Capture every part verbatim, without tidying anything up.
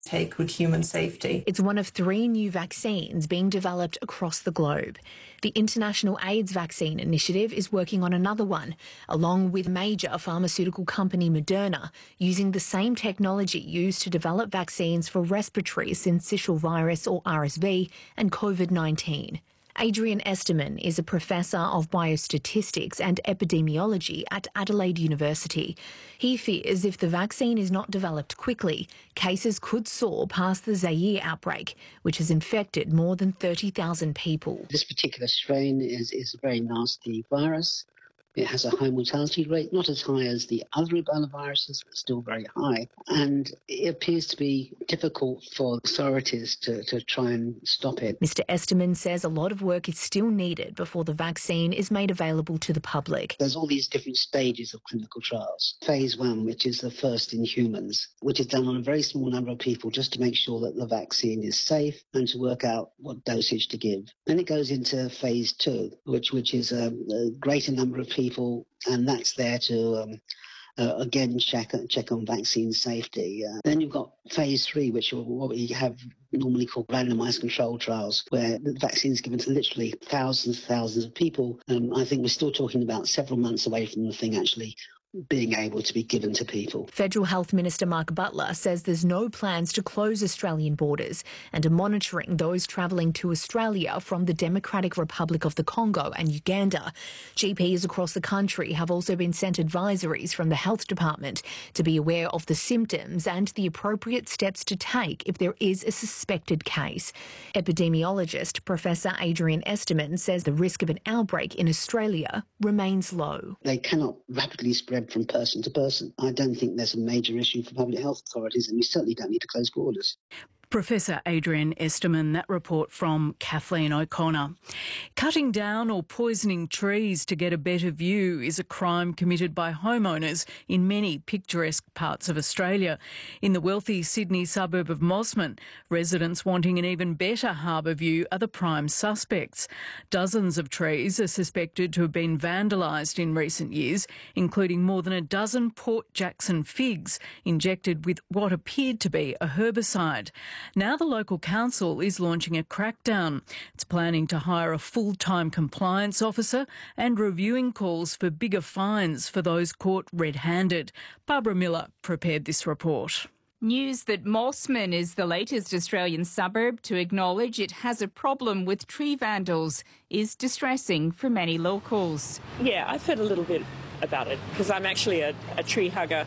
take with human safety. It's one of three new vaccines being developed across the globe. The International AIDS Vaccine Initiative is working on another one, along with major pharmaceutical company Moderna, using the same technology used to develop vaccines for respiratory syncytial virus or R S V and COVID nineteen. Adrian Esterman is a professor of biostatistics and epidemiology at Adelaide University. He fears if the vaccine is not developed quickly, cases could soar past the Zaire outbreak, which has infected more than thirty thousand people. This particular strain is, is a very nasty virus. It has a high mortality rate, not as high as the other Ebola viruses, but still very high. And it appears to be difficult for authorities to, to try and stop it. Mister Esterman says a lot of work is still needed before the vaccine is made available to the public. There's all these different stages of clinical trials. Phase one, which is the first in humans, which is done on a very small number of people just to make sure that the vaccine is safe and to work out what dosage to give. Then it goes into phase two, which, which is a, a greater number of people. people, and that's there to, um, uh, again, check check on vaccine safety. Uh, then you've got phase three, which are what we have normally called randomised controlled trials, where the vaccine is given to literally thousands and thousands of people. Um, I think we're still talking about several months away from the thing actually being able to be given to people. Federal Health Minister Mark Butler says there's no plans to close Australian borders and are monitoring those travelling to Australia from the Democratic Republic of the Congo and Uganda. G Ps across the country have also been sent advisories from the Health Department to be aware of the symptoms and the appropriate steps to take if there is a suspected case. Epidemiologist Professor Adrian Esterman says the risk of an outbreak in Australia remains low. They cannot rapidly spread from person to person. I don't think there's a major issue for public health authorities, and we certainly don't need to close borders. Professor Adrian Esterman, that report from Kathleen O'Connor. Cutting down or poisoning trees to get a better view is a crime committed by homeowners in many picturesque parts of Australia. In the wealthy Sydney suburb of Mosman, residents wanting an even better harbour view are the prime suspects. Dozens of trees are suspected to have been vandalised in recent years, including more than a dozen Port Jackson figs injected with what appeared to be a herbicide. Now the local council is launching a crackdown. It's planning to hire a full-time compliance officer and reviewing calls for bigger fines for those caught red-handed. Barbara Miller prepared this report. News that Mosman is the latest Australian suburb to acknowledge it has a problem with tree vandals is distressing for many locals. Yeah, I've heard a little bit about it because I'm actually a, a tree hugger.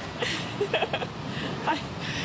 I,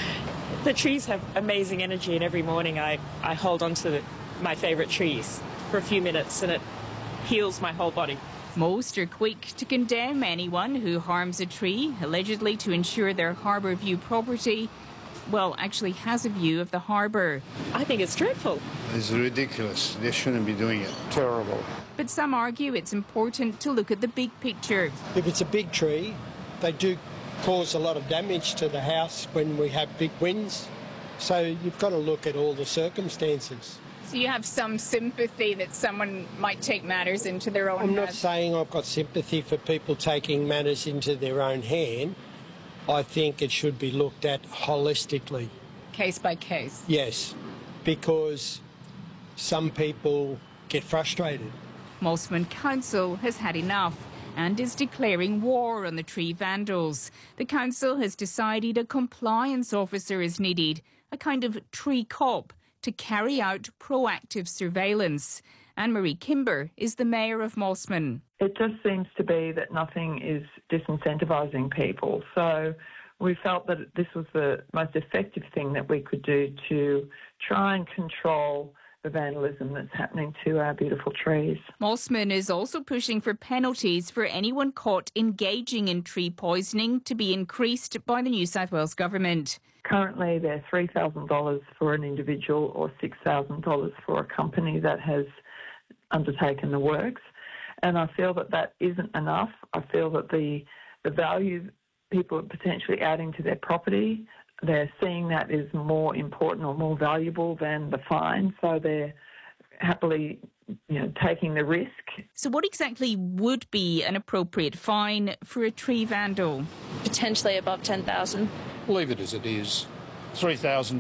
the trees have amazing energy, and every morning I, I hold on to the, my favourite trees for a few minutes and it heals my whole body. Most are quick to condemn anyone who harms a tree, allegedly to ensure their harbour view property, well, actually has a view of the harbour. I think it's dreadful. It's ridiculous. They shouldn't be doing it. Terrible. But some argue it's important to look at the big picture. If it's a big tree, they do cause a lot of damage to the house when we have big winds. So you've got to look at all the circumstances. So you have some sympathy that someone might take matters into their own I'm hand? not saying I've got sympathy for people taking matters into their own hand. I think it should be looked at holistically. Case by case? Yes, because some people get frustrated. Mosman Council has had enough and is declaring war on the tree vandals. The council has decided a compliance officer is needed, a kind of tree cop, to carry out proactive surveillance. Anne-Marie Kimber is the mayor of Mosman. It just seems to be that nothing is disincentivising people. So we felt that this was the most effective thing that we could do to try and control the vandalism that's happening to our beautiful trees. Mosman is also pushing for penalties for anyone caught engaging in tree poisoning to be increased by the New South Wales government. Currently, they're three thousand dollars for an individual or six thousand dollars for a company that has undertaken the works. And I feel that that isn't enough. I feel that the, the value people are potentially adding to their property, they're seeing that is more important or more valuable than the fine, so they're happily, you know, taking the risk. So what exactly would be an appropriate fine for a tree vandal? Potentially above ten thousand dollars. Leave it as it is. three thousand